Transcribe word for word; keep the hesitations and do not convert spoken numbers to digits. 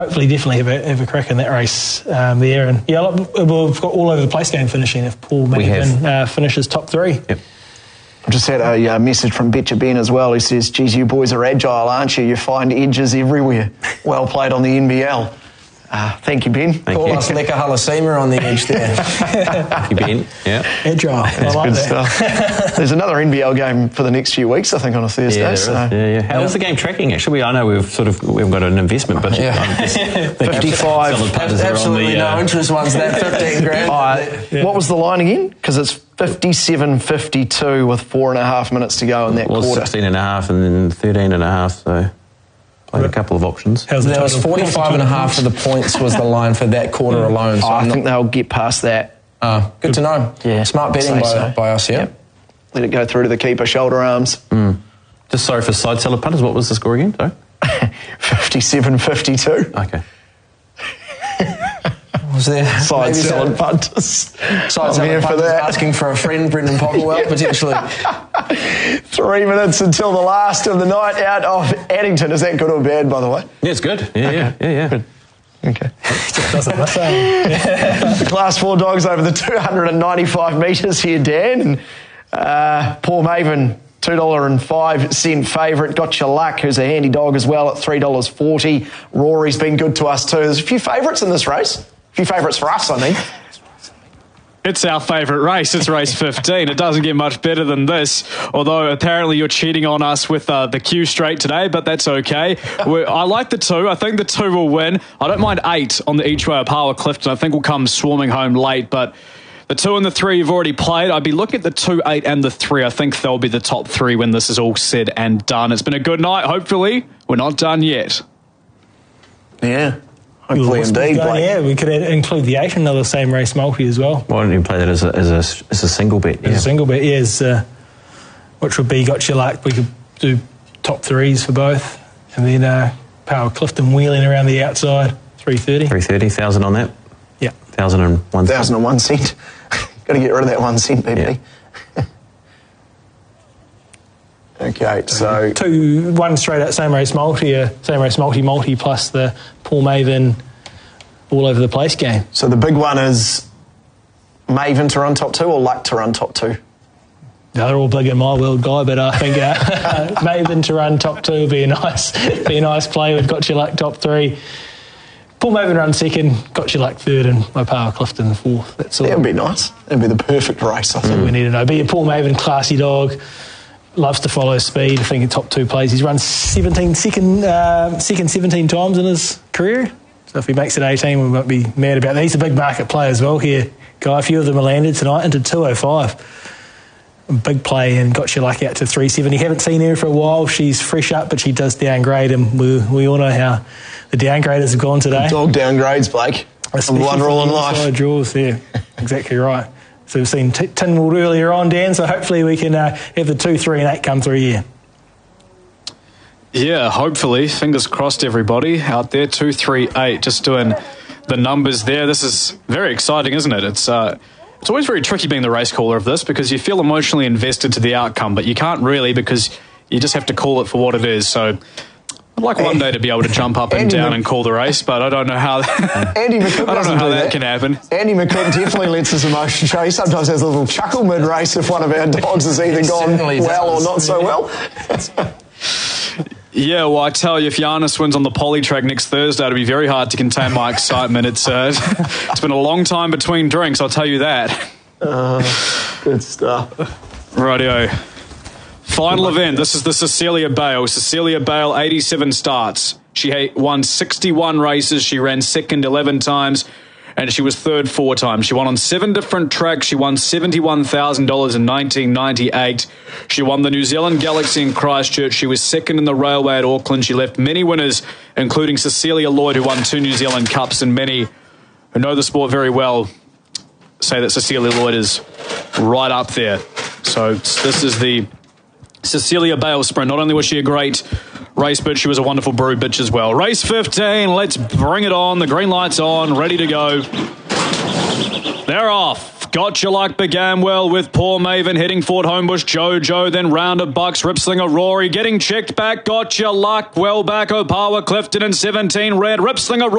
Hopefully, definitely have a, have a crack in that race um, there. And yeah, look, we've got all over the place game finishing if Paul Maven uh, finishes top three. Yep. I just had a uh, message from Betcha Ben as well. He says, geez, you boys are agile, aren't you? You find edges everywhere. Well played on the N B L. Uh, thank you, Ben. Thank Call you. us Leka Halasima on the edge there. Thank you, Ben. Yeah. Agile. I like Good that. stuff. There's another N B L game for the next few weeks, I think, on a Thursday. Yeah, there so. is. yeah, yeah. How is the game tracking? Actually, I know we've sort of we've got an investment, but Yeah. um, just fifty-five. solid punters are on Absolutely the, uh, no interest ones there. fifteen grand. Uh, Yeah. What was the line again? Because it's fifty-seven fifty-two with four and a half minutes to go in that It was quarter. sixteen and a half and then thirteen and a half, so played a couple of options. How's the There was total? forty-five and a half for the points was the line for that quarter alone. So Oh, I I'm think not, they'll get past that. uh, good to know. Yeah, Smart betting I'd by, say so. by us, yeah. Yep. Let it go through to the keeper, shoulder arms. Just sorry for side seller punters, what was the score again? Sorry? fifty-seven fifty-two. Okay. Was there Side maybe selling some- punters. Side I'm selling here for punters that. asking for a friend, Brendan Popplewell, potentially. Three minutes until the last of the night out of Addington. Is that good or bad, by the way? Yeah, it's good. Yeah, yeah, yeah, yeah. Good. Okay. Doesn't matter. The Class four dogs over the two hundred ninety-five metres here, Dan. And uh, Paul Maven, two dollars and five cents favourite. Got Your Luck, who's a handy dog as well, at three dollars forty. Rory's been good to us too. There's a few favourites in this race. A few favourites for us, I mean. It's our favourite race. It's race fifteen. It doesn't get much better than this, although apparently you're cheating on us with uh, the Q straight today, but that's okay. We're, I like the two. I think the two will win. I don't mind eight on the each way of Power Clifton. I think we'll come swarming home late, but the two and the three you've already played. I'd be looking at the two, eight, and the three. I think they'll be the top three when this is all said and done. It's been a good night. Hopefully, we're not done yet. Yeah. Hopefully indeed, Going, Blake. yeah, we could add, include the eight, another same race multi as well. Why don't you play that as a, as a, as a single bet? As Yeah. a single bet, yeah, as, uh, which would be Got Your Luck. We could do top threes for both. And then uh, Power Clifton wheeling around the outside, three thirty. three thirty, one thousand on that? Yeah. one thousand and one cent. Thousand and one cent. Got to get rid of that one cent, B B. Yeah. Okay, so Two, one straight out same race multi, uh, same race multi multi plus the Paul Maven all over the place game. so the big one is Maven to run top two or Luck to run top two? They're all big in my world, Guy, but I think uh, Maven to run top two would be a nice, be a nice play. We've Got Your Luck top three. Paul Maven run second, Got Your Luck third, and my Power Clifton fourth. That's all. That would be nice. That'd be the perfect race, I think. We need to know. Be a Paul Maven, classy dog, loves to follow speed. I think in top two plays. He's run seventeen, second, uh, second seventeen times in his career. So if he makes it eighteen, we won't be mad about that. He's a big market player as well here. Guy, a few of them are landed tonight into two oh five. Big play and Got Your Luck out to three seventy. Haven't seen her for a while. She's fresh up, but she does downgrade, and we, we all know how the downgraders have gone today. Dog downgrades, Blake. A Especially blood rule in from the life. inside draws, yeah, exactly right. So we've seen T- Tinwood earlier on, Dan, so hopefully we can uh, have the two, three and eight come through here. Yeah, hopefully. Fingers crossed, everybody out there. Two, three, eight. Just doing the numbers there. This is very exciting, isn't it? It's uh, it's always very tricky being the race caller of this because you feel emotionally invested to the outcome, but you can't really because you just have to call it for what it is. So I'd like one day to be able to jump up and Andy down Mc- and call the race, but I don't know how. Andy McCook I don't doesn't know how do that, that can happen. Andy McCook definitely lets his emotion show. He sometimes has a little chuckle mid-race if one of our dogs has either He gone certainly well does. or not so well. Yeah, well, I tell you, if Giannis wins on the poly track next Thursday, it'll be very hard to contain my excitement. It's uh, it's been a long time between drinks, I'll tell you that. Uh, good stuff. Rightio. Final event. This is the Cecilia Bale. Cecilia Bale, eighty-seven starts. She ha- won sixty-one races. She ran second eleven times, and she was third four times. She won on seven different tracks. She won seventy-one thousand dollars in nineteen ninety-eight. She won the New Zealand Galaxy in Christchurch. She was second in the Railway at Auckland. She left many winners, including Cecilia Lloyd, who won two New Zealand Cups, and many who know the sport very well say that Cecilia Lloyd is right up there. So this is the Cecilia Bale sprint. Not only was she a great race bitch, she was a wonderful brood bitch as well. Race fifteen, let's bring it on. The green light's on, ready to go. They're off. Got Your Luck began well with Paul Maven heading Fort Homebush. Jojo, then Round of Bucks, Ripslinger Rory getting checked back. Got Your Luck well back. Opawa Clifton in seventeen red. Ripslinger